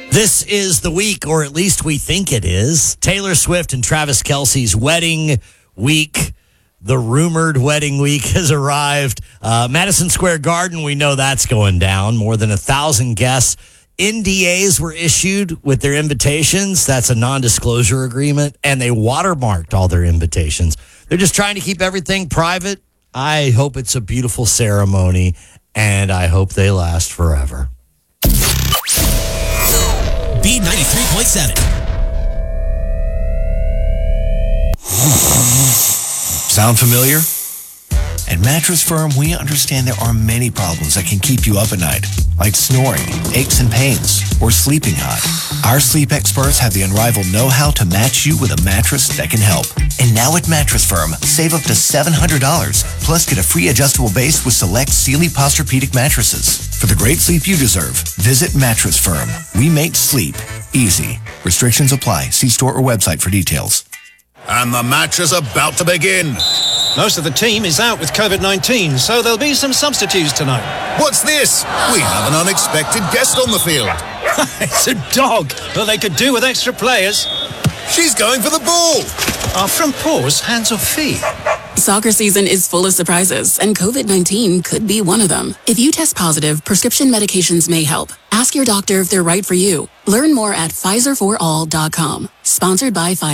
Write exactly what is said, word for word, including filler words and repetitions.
This is the week, or at least we think it is, Taylor Swift and Travis Kelce's wedding week. The rumored wedding week has arrived. Uh, Madison Square Garden, we know that's going down. More than a thousand guests. N D As were issued with their invitations. That's a non-disclosure agreement. And they watermarked all their invitations. They're just trying to keep everything private. I hope it's a beautiful ceremony, and I hope they last forever. B ninety-three point seven. Sound familiar? At Mattress Firm, we understand there are many problems that can keep you up at night, like snoring, aches and pains, or sleeping hot. Our sleep experts have the unrivaled know-how to match you with a mattress that can help. And now at Mattress Firm, save up to seven hundred dollars, plus get a free adjustable base with select Sealy Posturepedic mattresses. For the great sleep you deserve, visit Mattress Firm. We make sleep easy. Restrictions apply. See store or website for details. And the match is about to begin. Most of the team is out with covid nineteen, so there'll be some substitutes tonight. What's this? We have an unexpected guest on the field. It's a dog. Well, they could do with extra players. She's going for the ball. Are front paws hands or feet? Soccer season is full of surprises, and covid nineteen could be one of them. If you test positive, prescription medications may help. Ask your doctor if they're right for you. Learn more at Pfizer for all dot com. Sponsored by Pfizer.